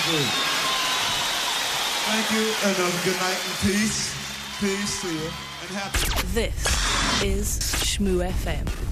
Good. Thank you, and good night and peace. Peace to you, and happy. This is Shmoo FM.